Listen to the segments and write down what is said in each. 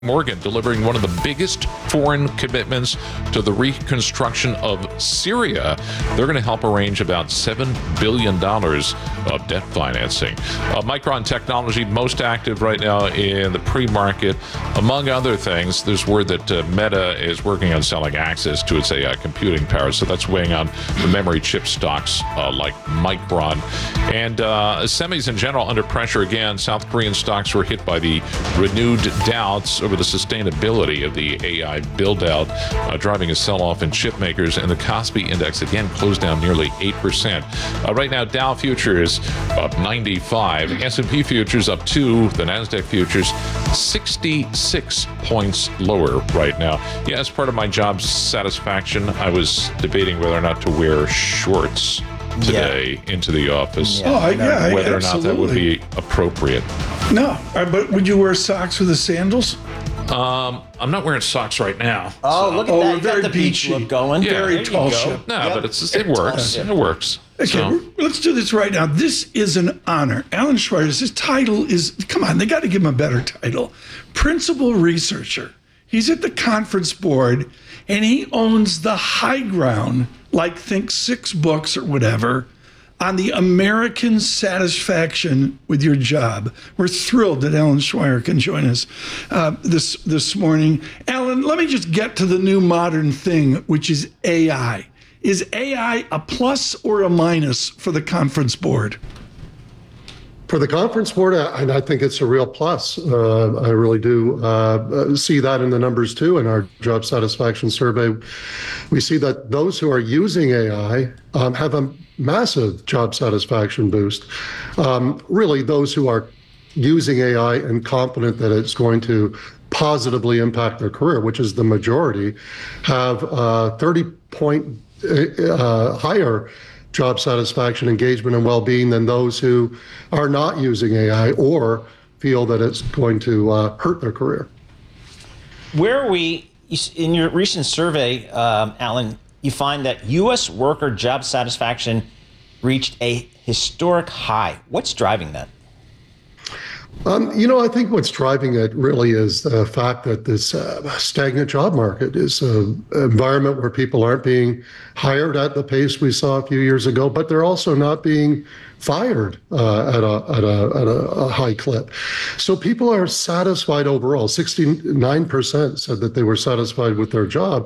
Morgan delivering one of the biggest foreign commitments to the reconstruction of Syria. They're going to help arrange about $7 billion of debt financing. Micron Technology, most active right now in the pre-market. Among other things, there's word that Meta is working on selling access to its AI computing power, so that's weighing on the memory chip stocks like Micron. And semis in general under pressure again. South Korean stocks were hit by the renewed doubts over the sustainability of the AI build-out, driving a sell-off in chip makers, and the Kospi index again closed down nearly 8%. Right now, Dow futures up 95, S&P futures up 2, the NASDAQ futures 66 points lower right now. Yeah, as part of my job satisfaction, I was debating whether or not to wear shorts today into the office. Whether or not that would be appropriate. No, but would you wear socks with the sandals? I'm not wearing socks right now. Oh, so. Look at that. You very got the beach look going. Yeah, very tall ship. No, but it works. It works. Okay, So. let's do this right now. This is an honor. Alan Schweizer, his title is, come on, they got to give him a better title. Principal Researcher. He's at the conference board, and he owns the high ground, like think 6 books or whatever, on the American satisfaction with your job. We're thrilled that Alan Schweizer can join us this morning. Alan, let me just get to the new modern thing, which is AI. Is AI a plus or a minus for the conference board? For the conference board, I think it's a real plus. I really do see that in the numbers too. In our job satisfaction survey, we see that those who are using AI have a massive job satisfaction boost. Really, those who are using AI and confident that it's going to positively impact their career, which is the majority, have 30-point higher job satisfaction, engagement, and well-being than those who are not using AI or feel that it's going to hurt their career. Where are we, in your recent survey, Alan, you find that U.S. worker job satisfaction reached a historic high. What's driving that? I think what's driving it really is the fact that this stagnant job market is an environment where people aren't being hired at the pace we saw a few years ago, but they're also not being fired at a high clip. So people are satisfied overall. 69% said that they were satisfied with their job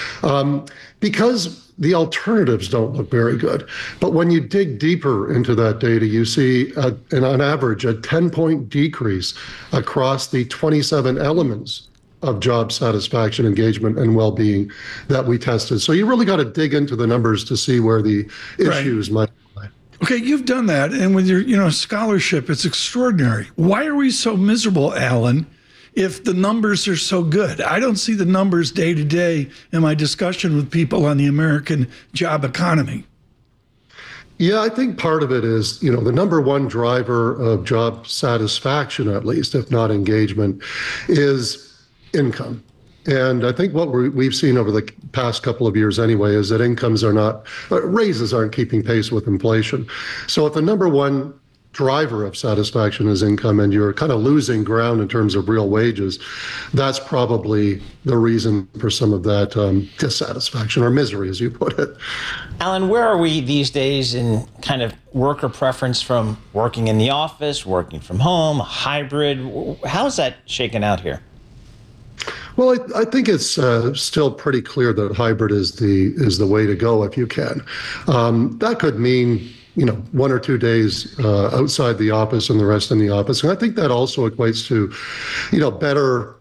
because the alternatives don't look very good. But when you dig deeper into that data, you see, on average, a 10-point decrease across the 27 elements of job satisfaction, engagement, and well-being that we tested. So you really got to dig into the numbers to see where the issues might lie. Okay, you've done that, and with your scholarship, it's extraordinary. Why are we so miserable, Alan, if the numbers are so good? I don't see the numbers day to day in my discussion with people on the American job economy. Yeah, I think part of it is, the number one driver of job satisfaction, at least, if not engagement, is income. And I think what we've seen over the past couple of years anyway is that raises aren't keeping pace with inflation. So if the number one driver of satisfaction is income and you're kind of losing ground in terms of real wages, that's probably the reason for some of that dissatisfaction or misery, as you put it. Alan, where are we these days in kind of worker preference from working in the office, working from home, hybrid? How's that shaken out here? Well, I think it's still pretty clear that hybrid is the way to go if you can. That could mean 1 or 2 days outside the office and the rest in the office. And I think that also equates to, better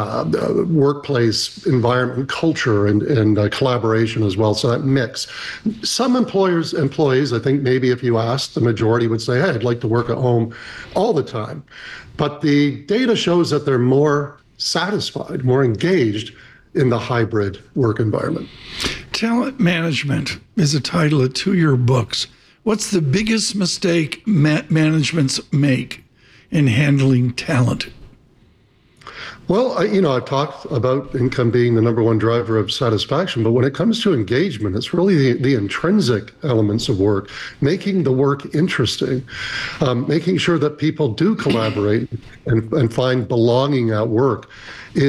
workplace environment, culture, and collaboration as well. So that mix. Some employees, I think maybe if you asked, the majority would say, hey, I'd like to work at home all the time. But the data shows that they're more satisfied, more engaged in the hybrid work environment. Talent Management is a title of 2 of your books. What's the biggest mistake managements make in handling talent? Well, I've talked about income being the number one driver of satisfaction, but when it comes to engagement, it's really the intrinsic elements of work, making the work interesting, making sure that people do collaborate and find belonging at work